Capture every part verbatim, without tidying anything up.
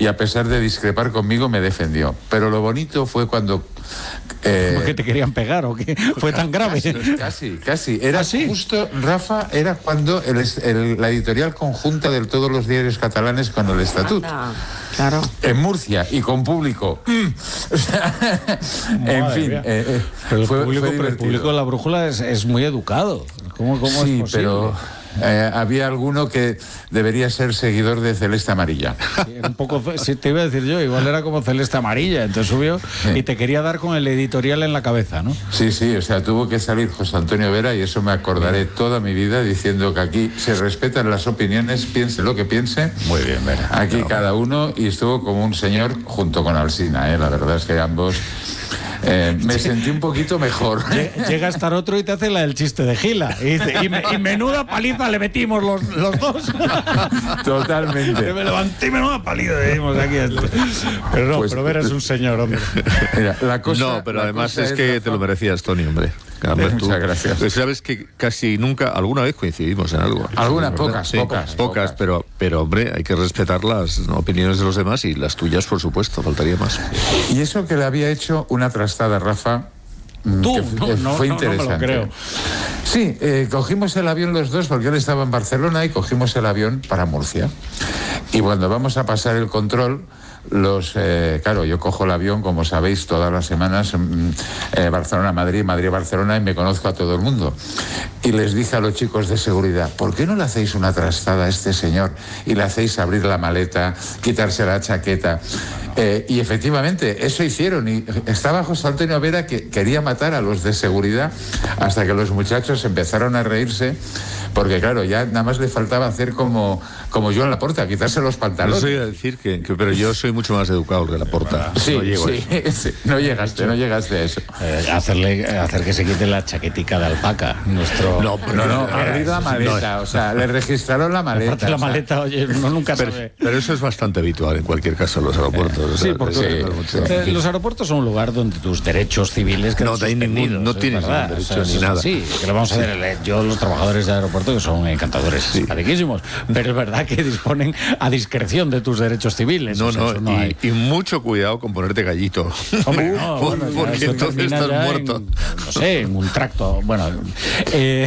y a pesar de discrepar conmigo me defendió. Pero lo bonito fue cuando... Eh, ¿Por qué te querían pegar o qué? ¿Fue tan grave? Casi, casi. casi. Era ¿Ah, sí? justo, Rafa, era cuando el, el, la editorial conjunta de todos los diarios catalanes con el Estatut. Claro. En Murcia y con público. O sea, en fin. Eh, eh, pero, el fue, público, fue pero el público de La Brújula es, es muy educado. ¿Cómo, cómo sí, es posible? pero... Eh, había alguno que debería ser seguidor de Celeste Amarilla. Sí, un poco, sí, te iba a decir yo, igual era como Celeste Amarilla, entonces subió sí. y te quería dar con el editorial en la cabeza, ¿no? Sí, sí, o sea, tuvo que salir José Antonio Vera y eso me acordaré toda mi vida diciendo que aquí se respetan las opiniones, piense lo que piense. Muy bien, Vera. Aquí no. cada uno, y estuvo como un señor junto con Alsina, ¿eh? La verdad es que ambos... Eh, me sentí un poquito mejor. Llega a estar otro y te hace la del chiste de Gila. Y, dice, y, me, y menuda paliza le metimos los, los dos. Totalmente. Que me levanté y menuda paliza le dimos aquí. Pero no, pues, pero Vera es un señor, hombre. Mira, la cosa, no, pero la además cosa es que es te lo merecías, Tony, hombre. Muchas tú, gracias. Pues sabes que casi nunca, alguna vez coincidimos en algo. Algunas, pocas, sí, pocas, pocas, pocas. Pero, pero hombre, hay que respetar las ¿no? opiniones de los demás y las tuyas, por supuesto, faltaría más. Y eso que le había hecho una trastada, Rafa, Tú, que no, no, fue no, interesante. No me lo creo. Sí, eh, cogimos el avión los dos porque él estaba en Barcelona y cogimos el avión para Murcia. Y cuando vamos a pasar el control, los eh, claro, yo cojo el avión, como sabéis, todas las semanas, eh, Barcelona-Madrid, Madrid-Barcelona, y me conozco a todo el mundo. Y les dije a los chicos de seguridad, ¿por qué no le hacéis una trastada a este señor y le hacéis abrir la maleta, quitarse la chaqueta? Eh, y efectivamente, eso hicieron. Y estaba José Antonio Vera, que quería matar a los de seguridad, hasta que los muchachos empezaron a reírse, porque claro, ya nada más le faltaba hacer como, como Joan Laporta, quitarse los pantalones. No sé decir que, que, pero yo soy mucho más educado que Laporta. Sí, no llego sí, a eso. sí, no llegaste, no llegaste a eso. Eh, hacerle, hacer que se quite la chaquetica de alpaca, nuestro... No, no, no, abrir la maleta, no, o sea, le registraron la maleta. Aparte la maleta, o sea, oye, uno nunca pero, sabe. Pero eso es bastante habitual en cualquier caso en los aeropuertos. Eh, o sea, sí, porque sí, sí, sí. Los aeropuertos son un lugar donde tus derechos civiles quedan no, ningún, no tienes ningún derecho o sea, ni nada. Sí, que lo vamos a ver. Yo, los trabajadores de aeropuerto, que son encantadores, sí. Simpaticísimos, pero es verdad que disponen a discreción de tus derechos civiles. No, o sea, no, eso no y, hay. y mucho cuidado con ponerte gallito. Hombre, no, Por, bueno, porque entonces estás muerto. En, no sé, en un tracto. Bueno, eh,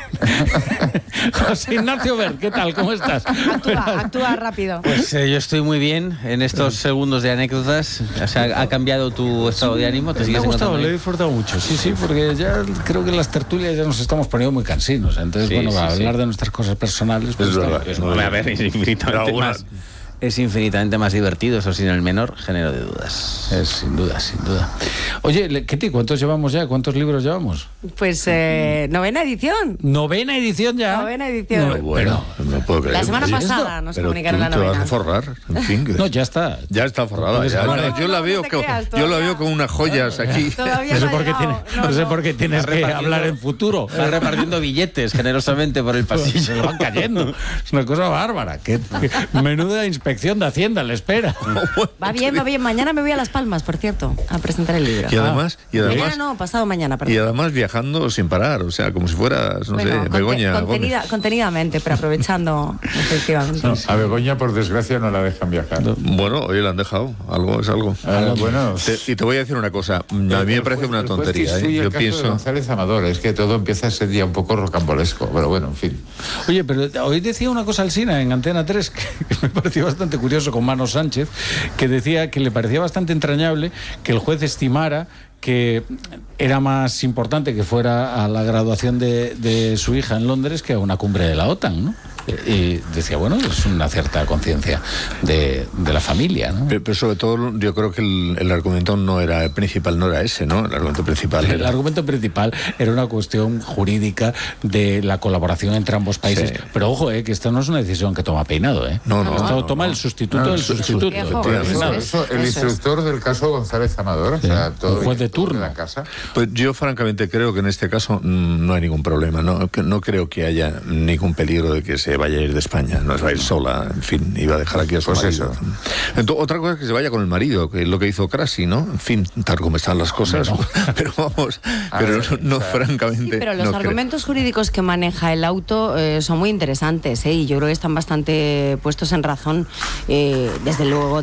José Ignacio Bert, ¿qué tal? ¿Cómo estás? Actúa, actúa rápido. Pues eh, yo estoy muy bien en estos segundos de anécdotas. O sea, ¿ha cambiado tu estado de ánimo? ¿Te me ha gustado, le he ahí? disfrutado mucho. Sí, sí, porque ya creo que en las tertulias ya nos estamos poniendo muy cansinos. Entonces, sí, bueno, sí, para sí. hablar de nuestras cosas personales, pues es está, verdad. es no, a ver, es infinitamente más. Es infinitamente más divertido, eso sin el menor género de dudas. Es, sin duda, sin duda. Oye, Ketty, ¿cuántos llevamos ya? ¿Cuántos libros llevamos? Pues eh, novena edición. ¿Novena edición ya? Novena edición. No, bueno, no puedo creer. La semana ¿Sí? pasada nos pero comunicaron tú la te novena. vas a forrar, en fin. Que... No, ya está. Ya está forrada. Ya, no, no, no, yo la no, veo no que, creas, yo la veo todavía. con unas joyas aquí. Todavía no sé no por qué, tiene, no, no sé no. por qué tienes que hablar en futuro. Va repartiendo billetes generosamente por el pasillo. Se le van cayendo. Es una cosa bárbara. Que, que menuda inspección de Hacienda le espera. Va bien, va bien. Mañana me voy a Las Palmas, por cierto, a presentar el libro. Y además, y además, mañana no, pasado mañana, perdón. Y además viajando sin parar, o sea, como si fueras, no bueno, sé, Begoña. Contenida, contenidamente, pero aprovechando, efectivamente. No, a Begoña, por desgracia, no la dejan viajar. No. Bueno, oye, la han dejado. Algo es algo. Ah, bueno. Te, y te voy a decir una cosa. A mí me parece una tontería. ¿eh? Yo el caso pienso. De González Amador, es que todo empieza a ser ya un poco rocambolesco. Pero bueno, en fin. Oye, pero hoy decía una cosa Alsina en Antena tres que me pareció bastante curioso con Mano Sánchez, que decía que le parecía bastante entrañable que el juez estimara que era más importante que fuera a la graduación de, de su hija en Londres que a una cumbre de la OTAN, ¿no? Y decía, bueno, es una cierta conciencia de, de la familia, ¿no? Pero, pero sobre todo yo creo que el, el argumento no era el principal, no era ese, ¿no? El argumento principal El era... argumento principal era una cuestión jurídica de la colaboración entre ambos países. Sí. Pero ojo, eh, que esto no es una decisión que toma Peinado, ¿eh? No, no. Esto no, toma no. el sustituto no, del su, sustituto. Viejo, eso, eso, el eso instructor es. del caso González Amador, sí. O sea, todo el juez de turno. De la casa. Pues yo francamente creo que en este caso mmm, no hay ningún problema. No, no creo que haya ningún peligro de que se vaya a ir de España. No se va a ir sola, en fin, iba a dejar aquí a su pues marido. Eso. Entonces, otra cosa es que se vaya con el marido, que es lo que hizo Crassi, ¿no? En fin, tal como están las cosas. No. Pero vamos, a pero ver, no, no o sea, francamente. Sí, pero los no argumentos creo. jurídicos que maneja el auto eh, son muy interesantes, ¿eh? Y yo creo que están bastante puestos en razón, eh, desde luego.